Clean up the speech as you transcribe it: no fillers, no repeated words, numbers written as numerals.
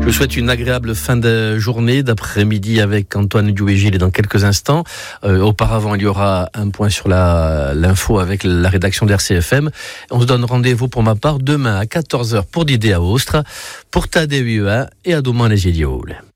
Je vous souhaite une agréable fin de journée, d'après-midi avec Antoine Duégil et dans quelques instants. Auparavant, il y aura un point sur l'info avec la rédaction d'RCFM. On se donne rendez-vous pour ma part demain à 14h pour Didier à Aostre, pour Tadeu et à Doman les Idioles.